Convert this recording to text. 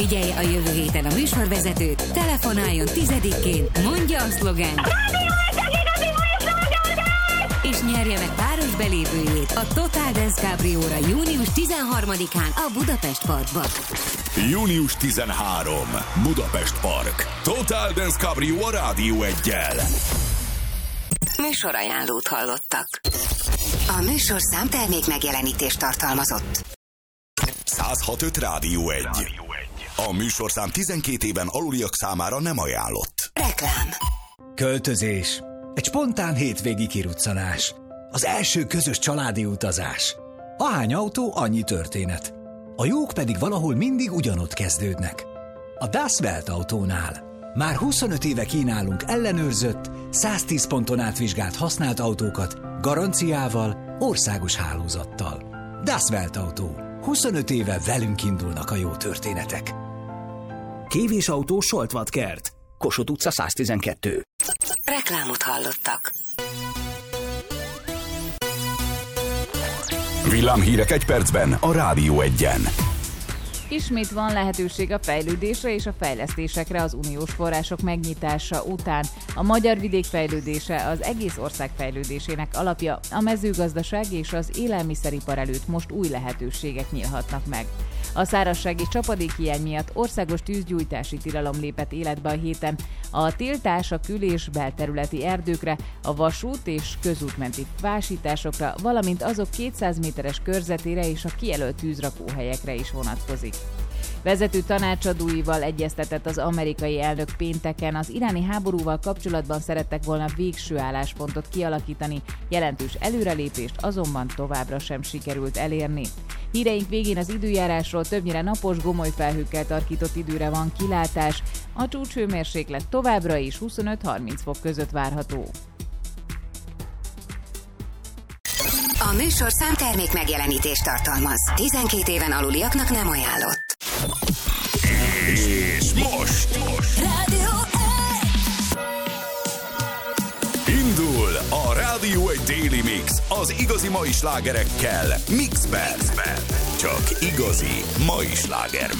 Figyelj a jövő héten a műsorvezetőt, telefonáljon 10-én, mondja a szlogen és nyerje meg páros belépőjét a Total Dance Cabrióra június 13-án a Budapest Parkban. Június 13. Budapest Park. Total Dance Cabrió a Rádió 1-jel. Műsorajánlót hallottak. A műsorszám termék megjelenítést tartalmazott. 106.5 Rádió 1. A műsorszám 12 éven aluliak számára nem ajánlott. Reklám. Költözés. Egy spontán hétvégi kiruccanás. Az első közös családi utazás. Ahány autó, annyi történet. A jók pedig valahol mindig ugyanott kezdődnek. A Das Welt autónál. Már 25 éve kínálunk ellenőrzött, 110 ponton átvizsgált használt autókat, garanciával, országos hálózattal. Das Welt autó. 25 éve velünk indulnak a jó történetek. Kévés autó Soltvat-kert. Kossuth utca 112. Reklámot hallottak. Villámhírek egy percben a Rádió 1-en. Ismét van lehetőség a fejlődésre és a fejlesztésekre az uniós források megnyitása után. A magyar vidék fejlődése az egész ország fejlődésének alapja, a mezőgazdaság és az élelmiszeripar előtt most új lehetőségek nyílhatnak meg. A szárazság és csapadékhiány miatt országos tűzgyújtási tilalom lépett életbe a héten. A tiltás a kül- és belterületi erdőkre, a vasút és közútmenti fásításokra, valamint azok 200 méteres körzetére és a kijelölt tűzrakóhelyekre is vonatkozik. Vezető tanácsadóival egyeztetett az amerikai elnök pénteken, az iráni háborúval kapcsolatban szerettek volna végső álláspontot kialakítani, jelentős előrelépést azonban továbbra sem sikerült elérni. Híreink végén az időjárásról: többnyire napos, gomoly felhőkkel tarkított időre van kilátás, a csúcshőmérséklet továbbra is 25-30 fok között várható. A műsorszám termék megjelenítést tartalmaz. 12 éven aluliaknak nem ajánlott. És most Rádió 1. indul a Rádió 1 Daily Mix az igazi mai slágerekkel Mixben. Csak igazi mai slágermix.